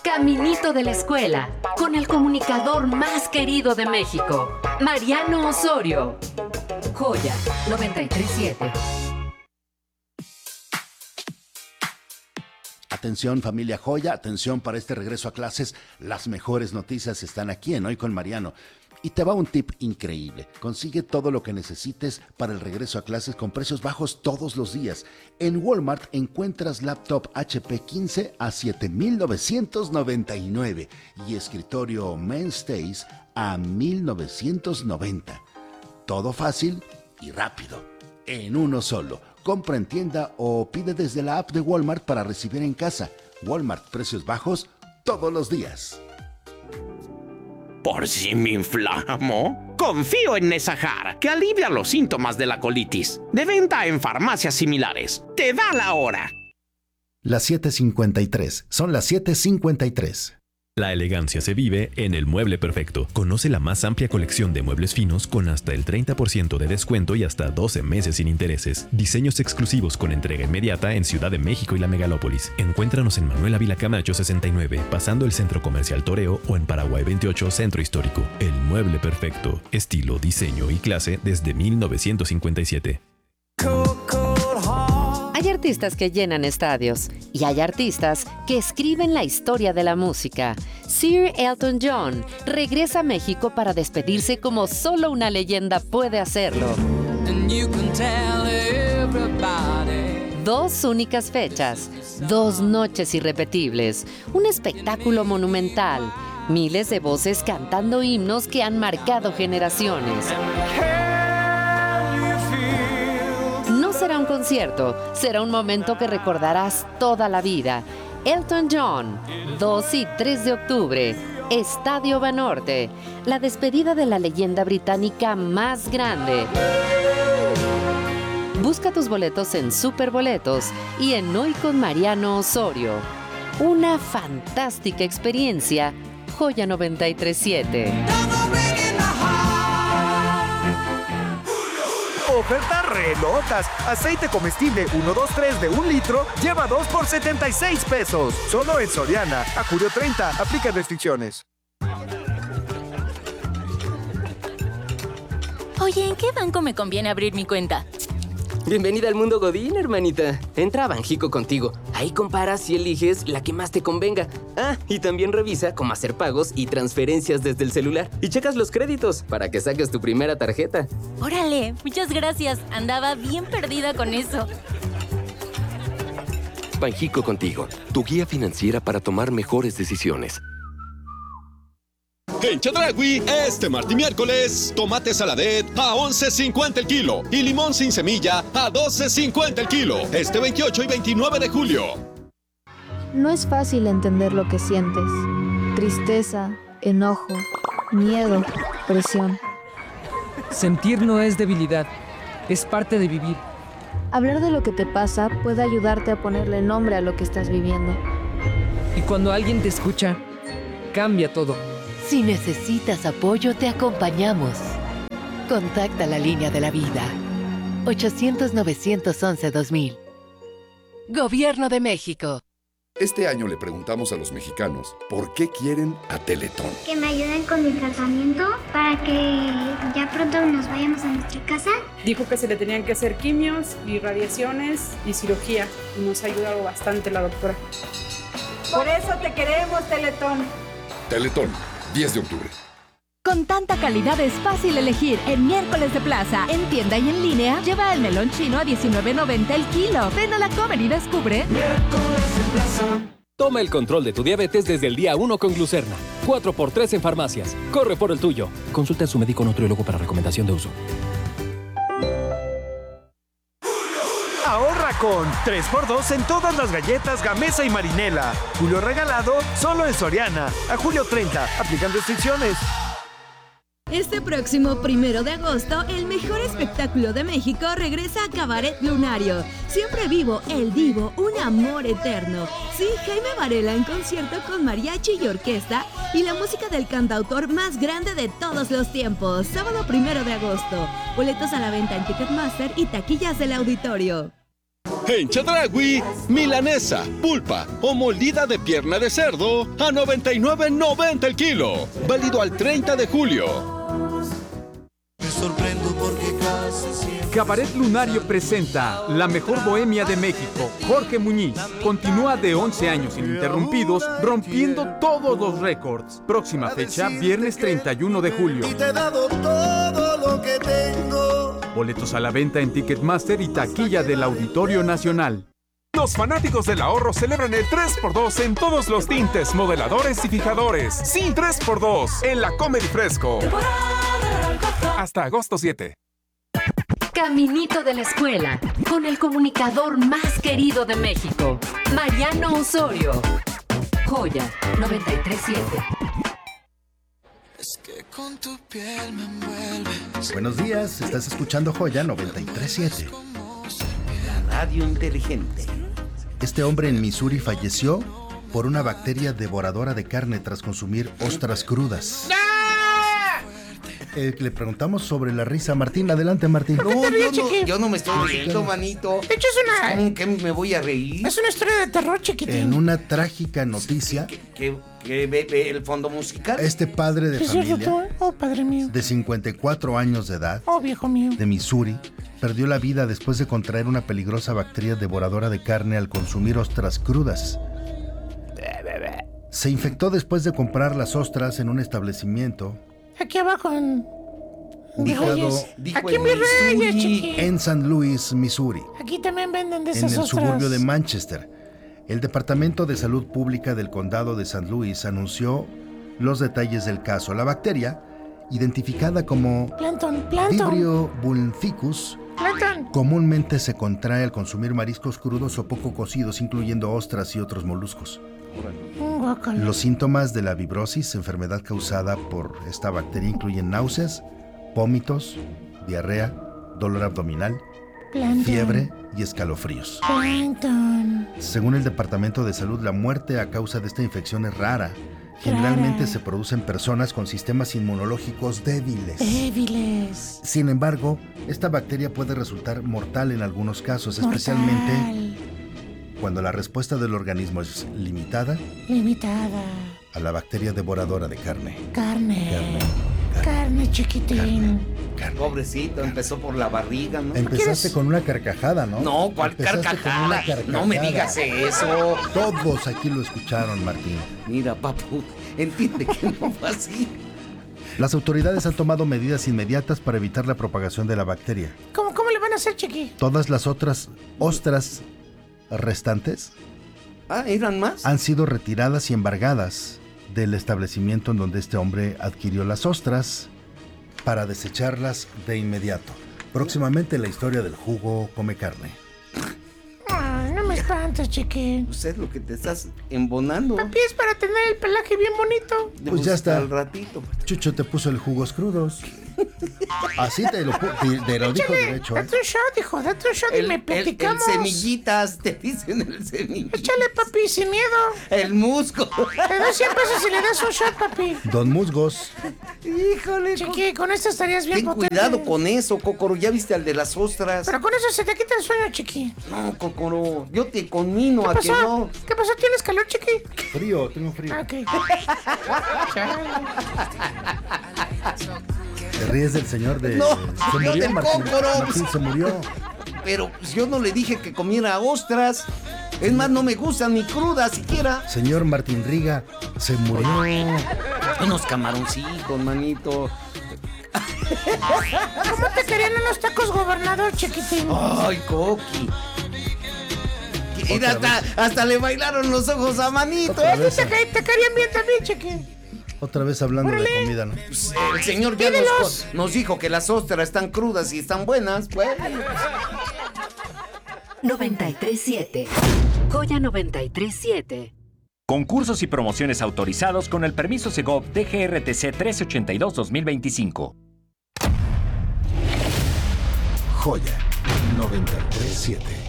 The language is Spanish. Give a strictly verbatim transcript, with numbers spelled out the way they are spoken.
caminito de la escuela, con el comunicador más querido de México, Mariano Osorio. Joya noventa y tres punto siete. Atención familia Joya, atención para este regreso a clases. Las mejores noticias están aquí en Hoy con Mariano. Y te va un tip increíble. Consigue todo lo que necesites para el regreso a clases con precios bajos todos los días. En Walmart encuentras laptop H P quince a siete mil novecientos noventa y nueve y escritorio Mainstays a mil novecientos noventa. Todo fácil y rápido, en uno solo. Compra en tienda o pide desde la app de Walmart para recibir en casa. Walmart, precios bajos todos los días. ¿Por si me inflamo? Confío en Nesajar, que alivia los síntomas de la colitis. De venta en farmacias similares. ¡Te da la hora! Las siete cincuenta y tres. Son las siete cincuenta y tres. La elegancia se vive en El Mueble Perfecto. Conoce la más amplia colección de muebles finos con hasta el treinta por ciento de descuento y hasta doce meses sin intereses. Diseños exclusivos con entrega inmediata en Ciudad de México y la Megalópolis. Encuéntranos en Manuel Ávila Camacho sesenta y nueve, pasando el Centro Comercial Toreo, o en Paraguay veintiocho, Centro Histórico. El Mueble Perfecto. Estilo, diseño y clase desde mil novecientos cincuenta y siete. Hay artistas que llenan estadios y hay artistas que escriben la historia de la música. Sir Elton John regresa a México para despedirse como solo una leyenda puede hacerlo. Dos únicas fechas, dos noches irrepetibles, un espectáculo monumental, miles de voces cantando himnos que han marcado generaciones. No será un concierto, será un momento que recordarás toda la vida. Elton John, dos y tres de octubre, Estadio Banorte, la despedida de la leyenda británica más grande. Busca tus boletos en Superboletos y en Hoy con Mariano Osorio. Una fantástica experiencia, Joya noventa y tres punto siete. Ofertas re locas. Aceite comestible uno dos tres de un litro lleva dos por setenta y seis pesos. Solo en Soriana. A julio treinta. Aplica restricciones. Oye, ¿en qué banco me conviene abrir mi cuenta? Bienvenida al mundo Godín, hermanita. Entra a Banjico Contigo. Ahí comparas y eliges la que más te convenga. Ah, y también revisa cómo hacer pagos y transferencias desde el celular. Y checas los créditos para que saques tu primera tarjeta. ¡Órale! Muchas gracias. Andaba bien perdida con eso. Banjico Contigo, tu guía financiera para tomar mejores decisiones. En Chedraui, este martes y miércoles, tomate saladet a once cincuenta el kilo y limón sin semilla a doce cincuenta el kilo. Este veintiocho y veintinueve de julio. No es fácil entender lo que sientes. Tristeza, enojo, miedo, presión. Sentir no es debilidad, es parte de vivir. Hablar de lo que te pasa puede ayudarte a ponerle nombre a lo que estás viviendo. Y cuando alguien te escucha, cambia todo. Si necesitas apoyo, te acompañamos. Contacta la línea de la vida. ochocientos, novecientos once, dos mil. Gobierno de México. Este año le preguntamos a los mexicanos por qué quieren a Teletón. Que me ayuden con mi tratamiento para que ya pronto nos vayamos a nuestra casa. Dijo que se le tenían que hacer quimios y radiaciones y cirugía. Y nos ha ayudado bastante la doctora. Por eso te queremos, Teletón. Teletón. diez de octubre. Con tanta calidad es fácil elegir. En Miércoles de Plaza, en tienda y en línea, lleva el melón chino a diecinueve noventa el kilo. Ven a la Comer y descubre. Miércoles de Plaza. Toma el control de tu diabetes desde el día uno con Glucerna. cuatro por tres en farmacias. Corre por el tuyo. Consulta a su médico nutriólogo para recomendación de uso. Ahorra con tres por dos en todas las galletas Gamesa y Marinela. Julio regalado solo en Soriana. A julio treinta. Aplican restricciones. Este próximo primero de agosto, el mejor espectáculo de México regresa a Cabaret Lunario. Siempre vivo, el divo, un amor eterno. Sí, Jaime Varela en concierto con mariachi y orquesta y la música del cantautor más grande de todos los tiempos. Sábado primero de agosto. Boletos a la venta en Ticketmaster y taquillas del auditorio. En Chedraui, milanesa, pulpa o moldida de pierna de cerdo a noventa y nueve noventa el kilo. Válido al treinta de julio. Me sorprendo porque casi siempre... Cabaret Lunario presenta La Mejor Bohemia de México. Jorge Muñiz continúa de once años ininterrumpidos, rompiendo todos los récords. Próxima fecha, viernes treinta y uno de julio. Y te he dado todo lo que tengo. Boletos a la venta en Ticketmaster y taquilla del Auditorio Nacional. Los fanáticos del ahorro celebran el tres por dos en todos los tintes, modeladores y fijadores. Sí, tres por dos en la Comedy Fresco. Hasta agosto siete. Caminito de la escuela, con el comunicador más querido de México, Mariano Osorio. Joya noventa y tres siete. Es que con tu piel me envuelves. Buenos días, estás escuchando Joya noventa y tres siete. La radio inteligente. Este hombre en Missouri falleció por una bacteria devoradora de carne tras consumir ostras crudas. Eh, le preguntamos sobre la risa. Martín, adelante, Martín. No, yo no, yo no me estoy riendo, manito. De hecho, es una... ¿Cómo que me voy a reír? Es una historia de terror, chiquitín. En una trágica noticia... ¿Que, que, que ve, ve el fondo musical? Este padre de familia... ¿Tú? Oh, padre mío. De cincuenta y cuatro años de edad... Oh, viejo mío. De Missouri, perdió la vida después de contraer una peligrosa bacteria devoradora de carne al consumir ostras crudas. Se infectó después de comprar las ostras en un establecimiento... Aquí abajo en... ubicado Aquí en mi Reyes, chiqui. En San Luis, Missouri. Aquí también venden de esas ostras. En el ostras. suburbio de Manchester. El Departamento de Salud Pública del Condado de San Luis anunció los detalles del caso. La bacteria, identificada como Plankton, plankton. Vibrio vulnicus, Plankton. comúnmente se contrae al consumir mariscos crudos o poco cocidos, incluyendo ostras y otros moluscos. Guácala. Los síntomas de la vibrosis, enfermedad causada por esta bacteria, incluyen náuseas, vómitos, diarrea, dolor abdominal, Plankton. fiebre y escalofríos. Plankton. Según el Departamento de Salud, la muerte a causa de esta infección es rara. Generalmente Rara. se produce en personas con sistemas inmunológicos débiles. Débiles. Sin embargo, esta bacteria puede resultar mortal en algunos casos, Mortal. especialmente cuando la respuesta del organismo es limitada. Limitada. A la bacteria devoradora de carne. Carne. Carne. Carne, chiquitín. Carne. Pobrecito, empezó por la barriga, ¿no? Empezaste con una carcajada, ¿no? No, ¿cuál carcajada? carcajada? No me digas eso. Todos aquí lo escucharon, Martín. Mira, papu, entiende que no fue así. Las autoridades han tomado medidas inmediatas para evitar la propagación de la bacteria. ¿Cómo, cómo le van a hacer, chiqui? Todas las otras ostras restantes ah, ¿eran más? han sido retiradas y embargadas del establecimiento en donde este hombre adquirió las ostras para desecharlas de inmediato. Próximamente la historia del jugo come carne. Ay, no me espantes, chiqui. Pues es lo que te estás embonando. Papi, es para tener el pelaje bien bonito. Pues ya está. Al ratito. Chucho te puso el jugos crudos. Así te lo, te, te lo dijo derecho. Date un shot, hijo, date un shot el, y me platicamos. El, el semillitas, te dicen el semillitas. Échale, papi, sin miedo. El musgo. Te doy cien pesos y le das un shot, papi. Don Musgos. Híjole. Chiqui, con esto estarías bien Ten potente. cuidado con eso, Cocoro. Ya viste al de las ostras. Pero con eso se te quita el sueño, chiqui. No, Cocoro. Yo te conmino ¿Qué a pasó? que no. ¿Qué pasó? ¿Tienes calor, chiqui? Frío, tengo frío. Ok. Te ríes del señor de... No, se yo murió, de Martín. Cócoro. Martín se murió. Pero pues, yo no le dije que comiera ostras. Es más, no me gustan ni crudas siquiera. Señor Martín Riga se murió. Unos camaroncitos, manito. ¿Cómo te querían unos tacos, gobernador, chiquitín? Ay, Coqui. Mira, hasta, hasta le bailaron los ojos a manito. Otra vez, te, te, te querían bien también, chiqui. Otra vez hablando ¡Órale! de comida, ¿no? Pues, el señor ya nos, nos dijo que las ostras están crudas y están buenas. Pues. noventa y tres siete. Joya noventa y tres siete. Concursos y promociones autorizados con el permiso Segov D G R T C trescientos ochenta y dos dos mil veinticinco. Joya noventa y tres siete.